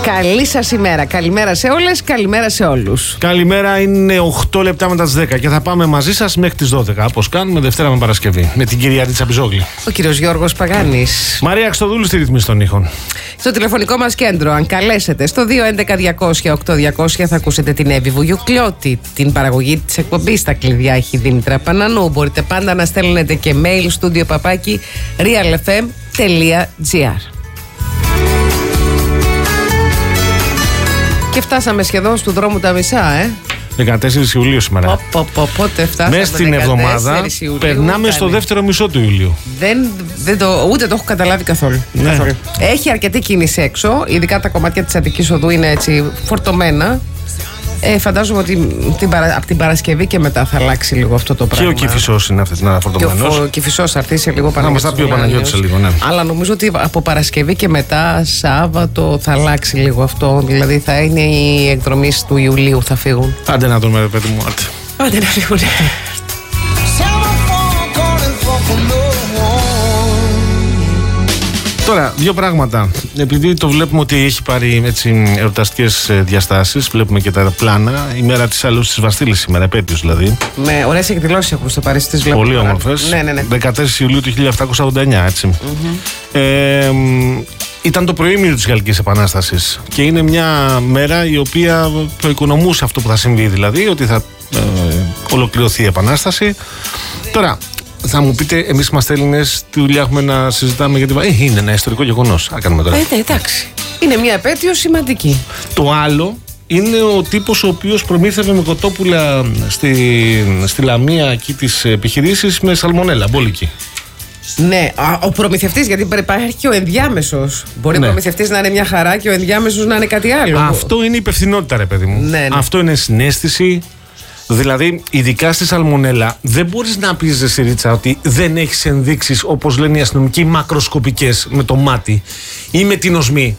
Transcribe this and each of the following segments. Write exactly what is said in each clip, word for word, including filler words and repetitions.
Καλή σας ημέρα. Καλημέρα σε όλες, καλημέρα σε όλους. Καλημέρα, είναι οκτώ λεπτά μετά τις δέκα και θα πάμε μαζί σας μέχρι τις δώδεκα. Όπως κάνουμε Δευτέρα με Παρασκευή. Με την κυρία Ρίτσα Πιζόγλη. Ο κύριος Γιώργος Παγάνης. Μαρία Αξτοδούλου στη ρύθμιση των ήχων. Στο τηλεφωνικό μας κέντρο, αν καλέσετε στο δύο έντεκα διακόσια οκτώ διακόσια, θα ακούσετε την Εύη Βουγιουκλιώτη. Την παραγωγή της εκπομπής στα κλειδιά έχει η Δήμητρα Πανανού. Μπορείτε πάντα να στέλνετε και mail studio παπάκι realfm.gr. Και φτάσαμε σχεδόν του δρόμου τα μισά, ε. δεκατέσσερις Ιουλίου σήμερα. Πο, πο, πο, πότε φτάσαμε? Μέσα στην εβδομάδα Ιουλίου, περνάμε κάνει. στο δεύτερο μισό του Ιουλίου. Δεν, δεν το, ούτε το έχω καταλάβει καθόλου. Ναι. καθόλου. Έχει αρκετή κίνηση έξω, ειδικά τα κομμάτια της Αττικής Οδού είναι έτσι φορτωμένα. Ε, φαντάζομαι ότι την παρα... από την Παρασκευή και μετά θα αλλάξει λίγο αυτό το πράγμα. Και ο Κηφισός είναι αυτή την ώρα φορτωμένος. Και ο Κηφισός θα έρθει σε λίγο Παναγιώτης. Να μας τα πει ο Παναγιώτης σε λίγο, ναι. Αλλά νομίζω ότι από Παρασκευή και μετά Σάββατο θα αλλάξει λίγο αυτό. Δηλαδή θα είναι οι εκδρομείς του Ιουλίου, θα φύγουν. Άντε να δούμε, παιδί μου. Άντε, άντε να φύγουν. Τώρα, δύο πράγματα. Επειδή το βλέπουμε ότι έχει πάρει έτσι εορταστικές διαστάσεις, βλέπουμε και τα πλάνα. Η μέρα της Αλλούς της Βαστίλης σήμερα, επέτειος δηλαδή. Με ωραίες εκδηλώσεις έχουν στο Παρίσι, τις βλέπουμε. Πολύ όμορφες. Ναι, ναι, ναι. δεκατέσσερις Ιουλίου του χίλια επτακόσια ογδόντα εννιά, έτσι. Mm-hmm. Ε, ήταν το προήμιρο της Γαλλικής Επανάστασης και είναι μια μέρα η οποία προοικονομούσε αυτό που θα συμβεί, δηλαδή ότι θα ε, ολοκληρωθεί η Επανάσταση. Τώρα, θα μου πείτε, εμείς είμαστε Έλληνες, τι δουλειά έχουμε να συζητάμε για την. Ε, είναι ένα ιστορικό γεγονός. Α, κάνουμε τώρα. Ε, εντάξει. Είναι μια επέτειο σημαντική. Το άλλο είναι ο τύπος ο οποίος προμήθευε με κοτόπουλα στη, στη Λαμία εκεί τις επιχειρήσεις με σαλμονέλα, μπόλικη. Ναι, ο προμηθευτής, γιατί υπάρχει και ο ενδιάμεσος. Μπορεί ναι. ο προμηθευτής να είναι μια χαρά και ο ενδιάμεσος να είναι κάτι άλλο. Αυτό είναι υπευθυνότητα, ρε παιδί μου. Ναι, ναι. Αυτό είναι συναίσθηση. Δηλαδή, ειδικά στη σαλμονέλα, δεν μπορείς να πεις, εσύ Ρίτσα, ότι δεν έχεις ενδείξεις, όπως λένε οι αστυνομικοί, μακροσκοπικές με το μάτι ή με την οσμή.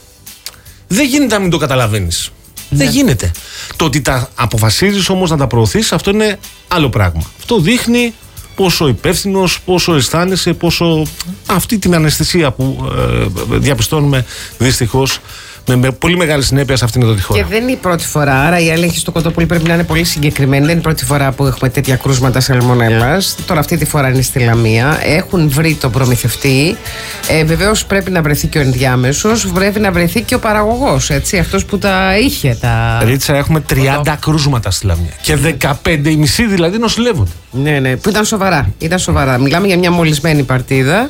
Δεν γίνεται να μην το καταλαβαίνεις. Ναι. Δεν γίνεται. Το ότι τα αποφασίζεις όμως να τα προωθείς, αυτό είναι άλλο πράγμα. Αυτό δείχνει πόσο υπεύθυνος, πόσο αισθάνεσαι, πόσο αυτή την αναισθησία που ε, διαπιστώνουμε δυστυχώς με, με πολύ μεγάλη συνέπεια σε αυτήν εδώ τη χώρα. Και δεν είναι η πρώτη φορά, άρα η έλεγχη στο κοτόπουλο πρέπει να είναι πολύ συγκεκριμένη. Δεν είναι η πρώτη φορά που έχουμε τέτοια κρούσματα σαλμονέλας. Τώρα αυτή τη φορά είναι στη Λαμία. Έχουν βρει τον προμηθευτή. Ε, βεβαίως πρέπει να βρεθεί και ο ενδιάμεσος. Πρέπει να βρεθεί και ο παραγωγός. Αυτός που τα είχε. Τα... Ρίτσα, έχουμε τριάντα κρούσματα στη Λαμία. Και δεκαπέντε, η μισή δηλαδή νοσηλεύονται. Ναι, ναι, που ήταν σοβαρά. Ήταν σοβαρά. Μιλάμε για μια μολυσμένη παρτίδα.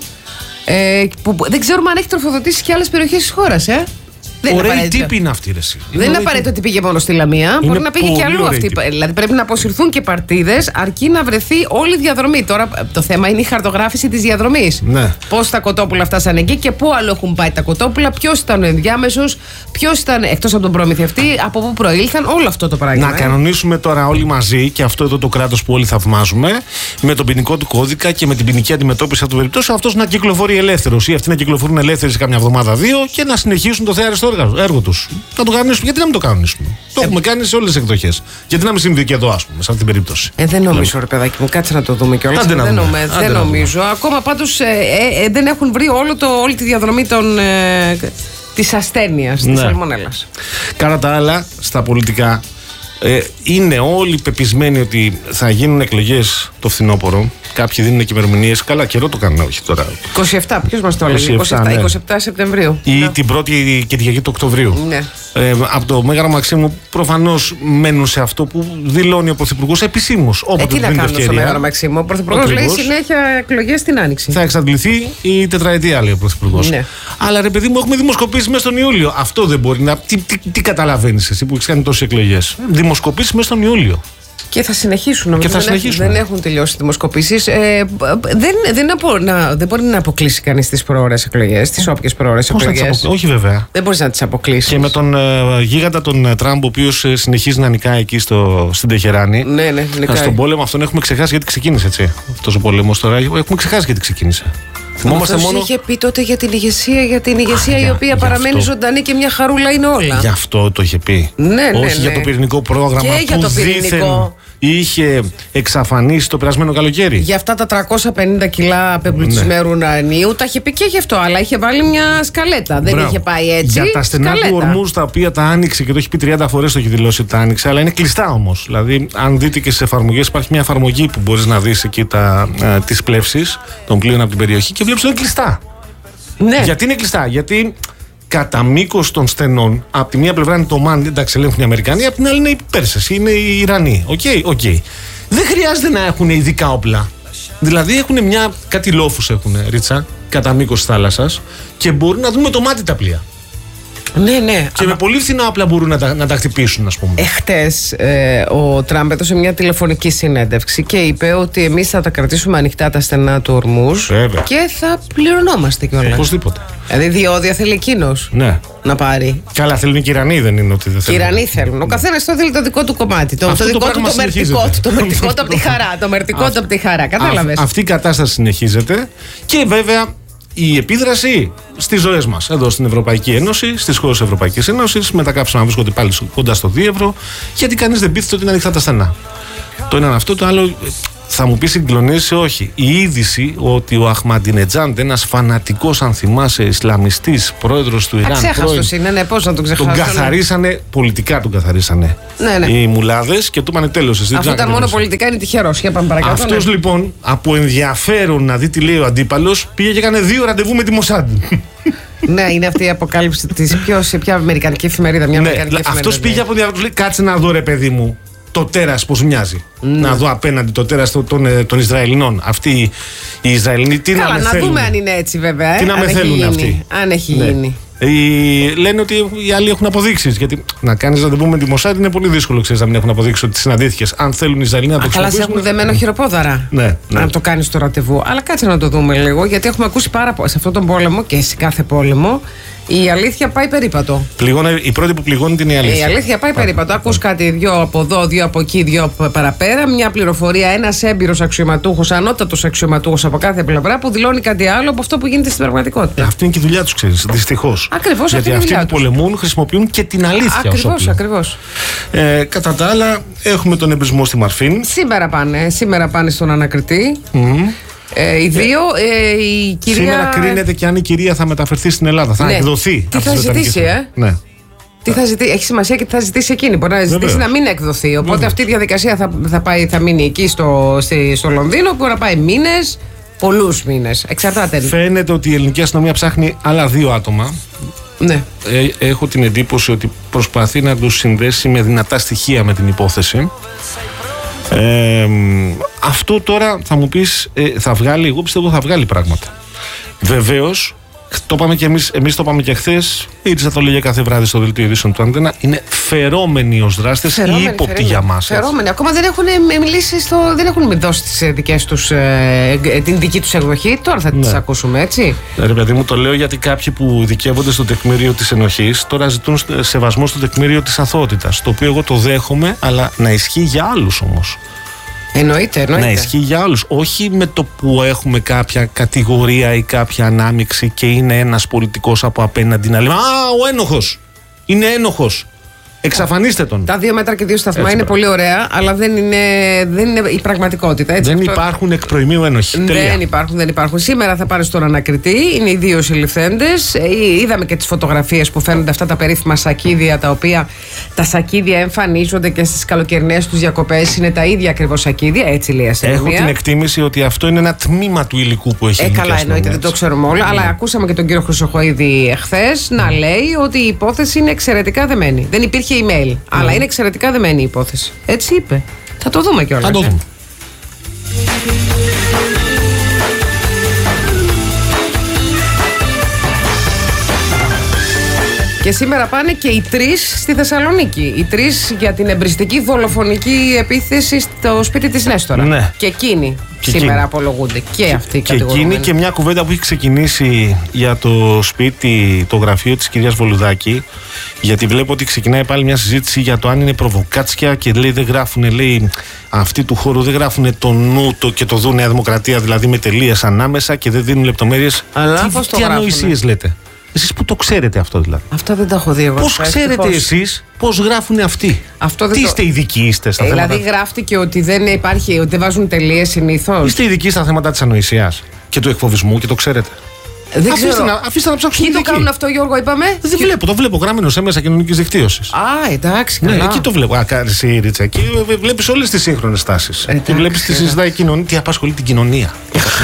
Ε, που δεν ξέρουμε αν έχει τροφοδοτήσει και άλλες περιοχές της χώρας, ε. Ωραίοι τύποι είναι αυτοί, ρε. Δεν είναι απαραίτητο ότι πήγε μόνο στη Λαμία. Είναι μπορεί να πήγε και αλλού αυτή. Τύποι. Δηλαδή πρέπει να αποσυρθούν και παρτίδες αρκεί να βρεθεί όλη η διαδρομή. Τώρα το θέμα είναι η χαρτογράφηση της διαδρομής. Ναι. Πώς τα κοτόπουλα φτάσανε εκεί και πού άλλο έχουν πάει τα κοτόπουλα, ποιος ήταν ο ενδιάμεσος, ποιος ήταν εκτός από τον προμηθευτή, από πού προήλθαν, όλο αυτό το πράγμα. Να ε. κανονίσουμε τώρα όλοι μαζί και αυτό εδώ το κράτος που όλοι θαυμάζουμε, με τον ποινικό του κώδικα και με την ποινική αντιμετώπιση του περιπτώσεων, αυτός να κυκλοφορεί ελεύθερος ή αυτοί να κυκλοφορούν ελεύθεροι σε κάμια εβδομάδα δύο και να συνεχίσουν το θέαριστο έργο τους. Να το κανονίσουμε. Γιατί να μην το κανονίσουμε? Το ε, έχουμε κάνει σε όλες τις εκδοχές. Γιατί να μην συμβεί και εδώ, ας πούμε, σε αυτή την περίπτωση. Ε, δεν νομίζω, ρε παιδάκι μου, κάτσε να το δούμε κιόλας. Δεν, δεν, νομέ, δεν νομίζω. Ακόμα πάντως ε, ε, ε, δεν έχουν βρει όλο το, όλη τη διαδρομή των, ε, της ασθένειας, ναι. της σαλμονέλας. Κατά τα άλλα, στα πολιτικά, ε, είναι όλοι πεπισμένοι ότι θα γίνουν εκλογές το φθινόπωρο. Κάποιοι δίνουν και ημερομηνίες. Καλά, καιρό το κάνουν, όχι τώρα. είκοσι επτά, ποιος μας το έλεγε? είκοσι επτά, ναι. είκοσι επτά Σεπτεμβρίου. Ή ναι. την πρώτη Κυριακή του Οκτωβρίου. Ναι. Ε, από το Μέγαρο Μαξίμου προφανώς μένουν σε αυτό που δηλώνει ο Πρωθυπουργός επισήμως. Ε, τι να κάνουν στο Μέγαρο Μαξίμου? Ο Πρωθυπουργός λέει συνέχεια εκλογές την Άνοιξη. Θα εξαντληθεί η τετραετία, λέει ο Πρωθυπουργός. Ναι. Αλλά ρε παιδί μου, έχουμε δημοσκοπήσεις μέσα στον Ιούλιο. Αυτό δεν μπορεί να. Τι, τι, τι καταλαβαίνεις εσύ που έχεις κάνει τόσες εκλογές? Δημοσκοπήσεις μέσα στον Ιούλιο. Και θα συνεχίσουν, νομίζω. Και θα δεν, συνεχίσουν. Έχουν, δεν έχουν τελειώσει οι δημοσκοπήσεις. Ε, δεν, δεν, απο, να, δεν μπορεί να αποκλείσει κανείς τις προώρες εκλογές, τις όποιες προώρες εκλογές. Απο... Όχι, βέβαια. Δεν μπορείς να τις αποκλείσεις. Και με τον ε, γίγαντα τον Τραμπ, ο οποίος ε, συνεχίζει να νικάει εκεί στο, στην Τεχεράνη. Ναι, ναι, νικάει. Στον πόλεμο αυτόν έχουμε ξεχάσει γιατί ξεκίνησε έτσι. Αυτός ο πόλεμος τώρα έχουμε ξεχάσει γιατί ξεκίνησε. Θυμόμαστε μόνο. Είχε πει τότε για την ηγεσία, για την ηγεσία Α, η οποία παραμένει αυτό. ζωντανή και μια χαρούλα είναι όλα. Γι' αυτό το είχε πει. Ναι, ναι, Όχι ναι. για το πυρηνικό πρόγραμμα. Και για το πυρηνικό. είχε εξαφανίσει το περασμένο καλοκαίρι. Για αυτά τα τριακόσια πενήντα κιλά πεμπλουτισμένου ναι. ουρανίου τα είχε πει και γι' αυτό, αλλά είχε βάλει μια σκαλέτα. Δεν Μπράβο. Είχε πάει έτσι. Για τα στενά σκαλέτα. Του ορμού, τα οποία τα άνοιξε και το έχει πει τριάντα φορές, το έχει δηλώσει ότι τα άνοιξε, αλλά είναι κλειστά όμως. Δηλαδή, αν δείτε και στις εφαρμογές, υπάρχει μια εφαρμογή που μπορείς να δεις εκεί τις πλεύσεις των πλοίων από την περιοχή και βλέπεις ότι είναι κλειστά. Ναι. Γιατί είναι κλειστά, γιατί κατά μήκος των στενών, από τη μία πλευρά είναι το Ομάν, εντάξει, ελέγχουν οι Αμερικανοί, από την άλλη είναι οι Πέρσες, είναι οι Ιρανοί. Οκ, okay, οκ. Okay. Δεν χρειάζεται να έχουν ειδικά όπλα. Δηλαδή έχουν μια, κάτι λόφους έχουν, Ρίτσα, κατά μήκος της θάλασσας και μπορούν να δουν με το μάτι τα πλοία. Ναι, ναι. Και με πολύ φθηνά όπλα μπορούν να τα, να τα χτυπήσουν, ας πούμε. Εχθές ε, ο Τραμπ έδωσε μια τηλεφωνική συνέντευξη και είπε ότι εμείς θα τα κρατήσουμε ανοιχτά τα στενά του ορμούς και θα πληρωνόμαστε κιόλας. Οπωσδήποτε. Δηλαδή διόδια θέλει εκείνος ναι. να πάρει. Καλά, θέλουν και οι Ιρανοί, δεν είναι ότι δεν θέλουν. Οι Ιρανοί θέλουν. Ο καθένας το θέλει το δικό του κομμάτι. Το, το δικό το του το μερτικό του. Το μερτικό του από τη χαρά. Το μερτικό του από τη χαρά. Κατάλαβες. Αυτή η κατάσταση συνεχίζεται και βέβαια. Η επίδραση στις ζωές μας, εδώ στην Ευρωπαϊκή Ένωση, στις χώρες της Ευρωπαϊκής Ένωσης, με τα κάψιμα να βρίσκονται πάλι κοντά στο δύο ευρώ, γιατί κανείς δεν πείθεται ότι είναι ανοιχτά τα στενά. Το ένα είναι αυτό, το άλλο θα μου πει συγκλονίσει, όχι. Η είδηση ότι ο Αχμαντινετζάντ, ένας φανατικός, αν θυμάσαι, Ισλαμιστής, πρόεδρος του Ιράν. Αξέχαστος είναι, ναι, πώς να τον ξεχάσω. Τον καθαρίσανε, πολιτικά τον καθαρίσανε. Ναι, ναι. Οι μουλάδες και του είπανε τέλος. Εσύ, αυτό ήταν μόνο πολιτικά, είναι τυχερός. Για πάμε παρακάτω. Αυτός ναι. λοιπόν, από ενδιαφέρον να δει τι λέει ο αντίπαλος, πήγε και έκανε δύο ραντεβού με τη Μοσάντ. Ναι, είναι αυτή η αποκάλυψη της πιο σε ποια αμερικανική εφημερίδα. Μια ναι, αμερικανική εφημερίδα. Αυτός πήγε από ενδιαφέρον, λέει κάτσε να δω ρε παιδί μου. Το τέρας πώς μοιάζει. Mm. Να δω απέναντι το τέρας των, των, των Ισραηλινών. Αυτοί οι Ισραηλινοί τι Καλά, να με να θέλουν. δούμε αν είναι έτσι βέβαια. Ε? Τι να αν με θέλουν γίνει, αυτοί. Αν έχει ναι. γίνει. Οι, λένε ότι οι άλλοι έχουν αποδείξεις. Γιατί να κάνεις ραντεβού με τη Μοσάντ είναι πολύ δύσκολο, ξέρεις, να μην έχουν αποδείξει ότι συναντήθηκες. Αν θέλουν οι Ισραηλινοί να το χρησιμοποιήσουν. Αλλά σε έχουν δεμένο χειροπόδαρα. Ναι, ναι. Αν το κάνεις το ραντεβού. Αλλά κάτσε να το δούμε λίγο, γιατί έχουμε ακούσει πάρα πολλά σε αυτόν τον πόλεμο και σε κάθε πόλεμο. Η αλήθεια πάει περίπατο. Πληγώνε, η πρώτη που πληγώνει είναι η αλήθεια. Η αλήθεια πάει περίπατο. Ακούς κάτι δύο από εδώ, δύο από εκεί, δύο από παραπέρα. Μια πληροφορία, ένας έμπειρος αξιωματούχος, ανώτατος αξιωματούχος από κάθε πλευρά που δηλώνει κάτι άλλο από αυτό που γίνεται στην πραγματικότητα. Αυτή είναι και η δουλειά τους, ξέρεις. Δυστυχώς. Ακριβώς. Γιατί αυτοί που πολεμούν χρησιμοποιούν και την αλήθεια. Ακριβώς, ακριβώς. Ε, κατά τα άλλα, έχουμε τον εμπρισμό στη Μαρφίν. Σήμερα πάνε, σήμερα πάνε στον ανακριτή. Mm-hmm. Ε, οι δύο, ε, η κυρία. Σήμερα κρίνεται και αν η κυρία θα μεταφερθεί στην Ελλάδα. Θα ναι. εκδοθεί. Τι θα ζητήσει, ε? Ναι. Τι θα ζητήσει, έχει σημασία και τι θα ζητήσει εκείνη. Μπορεί να ζητήσει Βεβαίως. να μην εκδοθεί. Οπότε Βεβαίως. αυτή η διαδικασία θα, θα, πάει, θα μείνει εκεί στο, στη, στο Λονδίνο, που να πάει μήνες, πολλούς μήνες. Εξαρτάται. Φαίνεται ότι η ελληνική αστυνομία ψάχνει άλλα δύο άτομα. Ναι. Ε, έχω την εντύπωση ότι προσπαθεί να τους συνδέσει με δυνατά στοιχεία με την υπόθεση. Ε, αυτό τώρα θα μου πεις ε, θα βγάλει, εγώ πιστεύω θα βγάλει πράγματα. Βεβαίως το είπαμε και εμείς, εμείς το είπαμε και χθες, η Ρίτσα το λέγε κάθε βράδυ στο δελτίο ειδήσεων του Αντένα, είναι φερόμενοι ως δράστες ή ύποπτοι για μας. Φερόμενοι, ακόμα δεν έχουν μιλήσει, στο, δεν έχουν δώσει τις δικές τους, ε, την δική τους εκδοχή, τώρα θα τις ναι. ακούσουμε, έτσι. Ρε παιδί μου, το λέω γιατί κάποιοι που δικαίβονται στο τεκμήριο της ενοχής τώρα ζητούν σεβασμό στο τεκμήριο της αθωότητας, το οποίο εγώ το δέχομαι, αλλά να ισχύει για άλλους όμως. Εννοείται, εννοείται. Να ισχύει για όλους. Όχι με το που έχουμε κάποια κατηγορία ή κάποια ανάμειξη και είναι ένας πολιτικός από απέναντι να λέμε «Α, ο ένοχος! Είναι ένοχος! Εξαφανίστε τον!» Τα δύο μέτρα και δύο σταθμά έτσι, είναι πολύ ωραία, αλλά δεν είναι, δεν είναι η πραγματικότητα. Έτσι, δεν αυτό... υπάρχουν εκ προημίου ένοχοι. Δεν Τελεία. υπάρχουν, δεν υπάρχουν. Σήμερα θα πάρει στον ανακριτή, είναι οι δύο συλληφθέντες. Είδαμε και τις φωτογραφίες που φαίνονται αυτά τα περίφημα σακίδια, τα οποία τα σακίδια εμφανίζονται και στις καλοκαιρινές τους διακοπές. Είναι τα ίδια ακριβώς σακίδια, έτσι λέει η αστυνομία. Έχω την εκτίμηση ότι αυτό είναι ένα τμήμα του υλικού που έχει. Ε, καλά, εννοείται, δεν το ξέρουμε όλα. Mm. Αλλά ακούσαμε και τον κύριο Χρυσοχοίδη εχθές mm. να λέει ότι η υπόθεση είναι εξαιρετικά δεμένη. Δεν υπήρχε email, mm. αλλά είναι εξαιρετικά δεμένη η υπόθεση. Έτσι είπε. Θα το δούμε κιόλας. Θα το δούμε. Και σήμερα πάνε και οι τρεις στη Θεσσαλονίκη. Οι τρεις για την εμπριστική δολοφονική επίθεση στο σπίτι της Νέστορα. Ναι. Και εκείνοι και σήμερα εκείνη. απολογούνται. Και αυτοί οι κατηγορούμενοι. Και εκείνη και μια κουβέντα που έχει ξεκινήσει για το σπίτι, το γραφείο της κυρίας Βολουδάκη. Γιατί βλέπω ότι ξεκινάει πάλι μια συζήτηση για το αν είναι προβοκάτσια και λέει δεν γράφουν, λέει αυτοί του χώρου δεν γράφουν το νου το και το δου Νέα Δημοκρατία, δηλαδή με τελείες ανάμεσα και δεν δίνουν λεπτομέρειες. Αλλά τι, τι ανοησίες λέτε. Εσείς που το ξέρετε αυτό δηλαδή. Αυτό δεν το έχω δει εγώ. Πώς ξέρετε εσείς πώς γράφουν αυτοί? Αυτό δεν Τι το... είστε ειδικοί είστε στα ε, θέματα? Δηλαδή γράφτηκε ότι δεν υπάρχει, ότι δεν βάζουν τελείες συνήθως. Είστε ειδικοί στα θέματα της ανοησίας και του εκφοβισμού και το ξέρετε. Δεν αφήστε, ξέρω. να, αφήστε να ψάξουν. Ποιοι το κάνουν αυτό, Γιώργο, είπαμε? Δεν και... βλέπω, το βλέπω γραμμένο σε μέσα κοινωνικής δικτύωσης. Α, εντάξει, καλά. Ναι, εκεί το βλέπω. Α, εσύ, Ρίτσα, εκεί βλέπεις όλες τις σύγχρονες τάσεις. Ε, και βλέπεις τι συζητάει η κοινωνία, τι απασχολεί την κοινωνία.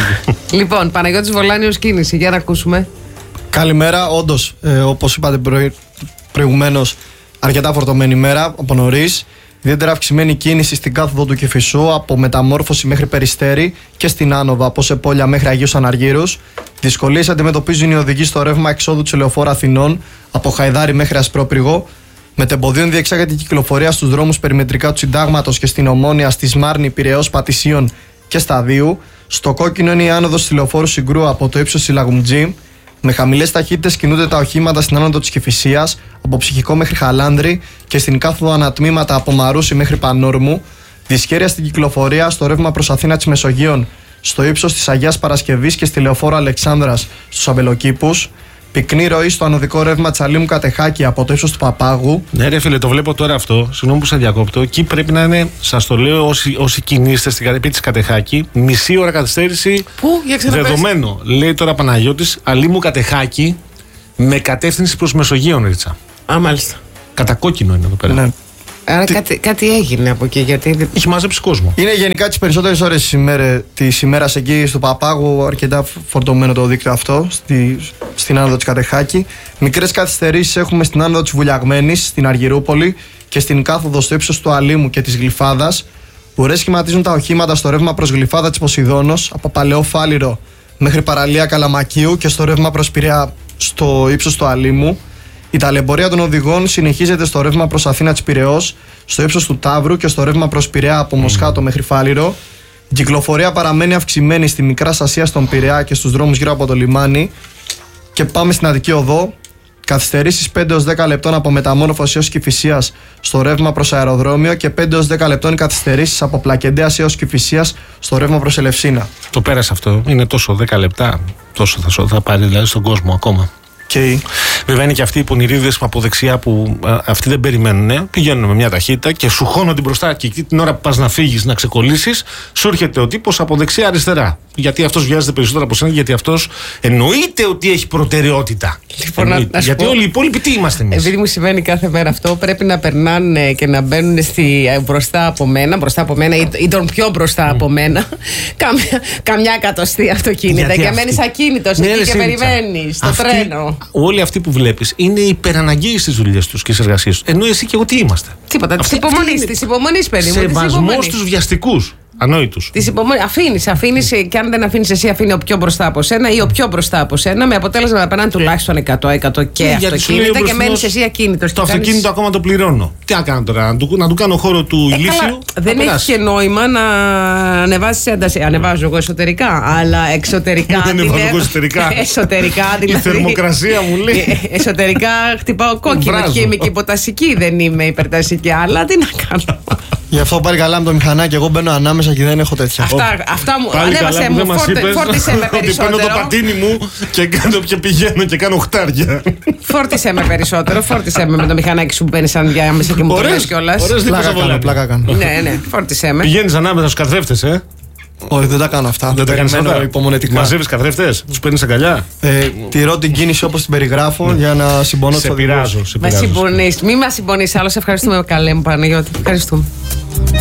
Λοιπόν, Παναγιώτης Βολάνιος, κίνηση, για να ακούσουμε. Καλημέρα, όντως, ε, όπως είπατε προη... προηγουμένως, αρκετά φορτωμένη ημέρα από νωρίς. Ιδιαίτερα αυξημένη κίνηση στην κάθοδο του Κηφισού από Μεταμόρφωση μέχρι Περιστέρι και στην Άνοβα από Σεπόλια μέχρι Αγίους Αναργύρους. Δυσκολίες αντιμετωπίζουν οι οδηγοί στο ρεύμα εξόδου του Λεωφόρου Αθηνών από Χαϊδάρι μέχρι Ασπρόπυργο. Μετεμποδίων διεξάγεται η κυκλοφορία στους δρόμους περιμετρικά του Συντάγματος και στην Ομόνια, στη Σμάρνη, Πειραιώς, Πατησίων και Σταδίου. Στο κόκκινο είναι η άνοδος του Λεωφόρου Συγκρού από το ύψος της Λαγουμτζή. Με χαμηλές ταχύτητες κινούνται τα οχήματα στην άνοδο της Κηφισίας από Ψυχικό μέχρι Χαλάνδρη και στην κάθοδο ανατμήματα από Μαρούσι μέχρι Πανόρμου. Δυσχέρεια στην κυκλοφορία στο ρεύμα προς Αθήνα της Μεσογείων, στο ύψος της Αγίας Παρασκευής και στη Λεωφόρο Αλεξάνδρας στους Αμπελοκήπους. Πυκνή ροή στο ανωδικό ρεύμα Τσαλίμου Κατεχάκη από το ύψος του Παπάγου. Ναι, ρε φίλε, το βλέπω τώρα αυτό. Συγγνώμη που σε διακόπτω. Εκεί πρέπει να είναι, σας το λέω, όσοι, όσοι κινείστε στην κατεπή της Κατεχάκη, μισή ώρα καθυστέρηση. Πού, για ξαναπες. Δεδομένο. Λέει τώρα Παναγιώτης, Αλίμου Κατεχάκη με κατεύθυνση προς Μεσογείων, Ρίτσα. Α, μάλιστα. Κατά κόκκινο είναι εδώ πέρα. Ναι. Άρα Τι... κάτι, κάτι έγινε από εκεί, γιατί. Έχει μαζέψει κόσμο. Είναι γενικά τις περισσότερες ώρες της ημέρας εκεί στο Παπάγου, αρκετά φορτωμένο το δίκτυο αυτό, στη, στην άνοδο της Κατεχάκη. Μικρές καθυστερήσεις έχουμε στην άνοδο της Βουλιαγμένης, στην Αργυρούπολη και στην κάθοδο στο ύψος του Αλίμου και της Γλυφάδας. Ουρές σχηματίζουν τα οχήματα στο ρεύμα προς Γλυφάδα της Ποσειδώνος, από Παλαιό Φάληρο μέχρι Παραλία Καλαμακίου και στο ρεύμα προς Πειραιά στο ύψος του Αλίμου. Η ταλαιπωρία των οδηγών συνεχίζεται στο ρεύμα προς Αθήνα της Πειραιώς, στο ύψος του Ταύρου και στο ρεύμα προς Πειραιά από Μοσχάτο μέχρι Φάληρο. Η κυκλοφορία παραμένει αυξημένη στη Μικρά Ασία στον Πειραιά και στους δρόμους γύρω από το λιμάνι. Και πάμε στην Αττική Οδό. Καθυστερήσεις πέντε έως δέκα λεπτών από Μεταμόρφωση έως Κηφισίας στο ρεύμα προς Αεροδρόμιο και πέντε έως δέκα λεπτών καθυστερήσεις από Πλακεντέας έως Κηφισίας στο ρεύμα προς Ελευσίνα. Το πέρασε αυτό. Είναι τόσο δέκα λεπτά. Τόσο θα, θα πάρει δηλαδή στον κόσμο ακόμα. Okay. Βέβαια είναι και αυτοί οι πονηρίδες από δεξιά που α, αυτοί δεν περιμένουν. Πηγαίνουν με μια ταχύτητα και σου χώνονται μπροστά και εκεί την ώρα που πας να φύγεις, να ξεκολλήσεις, σου έρχεται ο τύπος από δεξιά-αριστερά. Γιατί αυτός βιάζεται περισσότερο από σένα, γιατί αυτός εννοείται ότι έχει προτεραιότητα. Λοιπόν, να, να γιατί πω, όλοι οι υπόλοιποι τι είμαστε εμείς. Επειδή μου συμβαίνει κάθε μέρα αυτό, πρέπει να περνάνε και να μπαίνουν στη, μπροστά από μένα, μπροστά από μένα ή, ή τον πιο μπροστά mm. από μένα, καμιά, καμιά εκατοστή αυτοκίνητα. Γιατί και μένεις ακίνητος εκεί και περιμένεις στο τρένο. Όλοι αυτοί που βλέπεις είναι υπεραναγκαίοι στις δουλειές τους και στις εργασίες τους. Ενώ εσύ και εγώ τι είμαστε. Τίποτα. Τη υπομονή, τη υπομονή, παιδί μου. Σεβασμό στους βιαστικούς. Ανόητους. Τη υπομονή. Αφήνεις, αφήνεις, και αν δεν αφήνεις εσύ, αφήνει ο πιο μπροστά από σένα ή ο πιο μπροστά από σένα, με αποτέλεσμα να περνάνε τουλάχιστον εκατό, εκατό και ε, αυτοκίνητα και μένεις εσύ ακίνητος. Το αυτοκίνητο κάνεις... ακόμα το πληρώνω. Τι να κάνω τώρα, να του, να του κάνω χώρο του ε, ηλίθιου. Δεν έχει και νόημα να ανεβάσεις ένταση. Ανεβάζω εγώ εσωτερικά, αλλά εξωτερικά. Δεν ανεβάζω εγώ εσωτερικά. Εσωτερικά δηλαδή. Η θερμοκρασία μου λέει. Εσωτερικά χτυπάω κόκκινο και είμαι και υποτασική, δεν είμαι υπερτασική. Αλλά τι να κάνω. Γι' αυτό πάλι καλά με το μηχανάκι. Εγώ μπαίνω ανάμεσα και δεν έχω τέτοια. Αυτά, αυτά μου. Ανέβασε μου. Φόρτε, φόρτισε με περισσότερο. Παίρνω το πατίνι μου και, κάνω, και πηγαίνω και κάνω χτάρια. Φόρτισε με περισσότερο. Φόρτισε με με το μηχανάκι σου που μπαίνει σαν διάμεσα και μου το λες κιόλας. Πλάκα κάνω, πλάκα κάνω. Ναι, ναι, φόρτισε με. Πηγαίνεις ανάμεσα στους καθρέφτες, ε. Όχι, δεν τα κάνω αυτά. Δεν τα κάνεις αυτά. Υπομονετικά. Μαζεύεις καθρέφτες, τους παίρνεις αγκαλιά. Ε, τηρώ την κίνηση όπως την περιγράφω για να συμπονώ σε πειράζω. Με συμπονείς. Μη μας συμπονείς άλλο. Σε ευχαριστούμε καλέ μου Παναγιώτη. Ευχαριστούμε.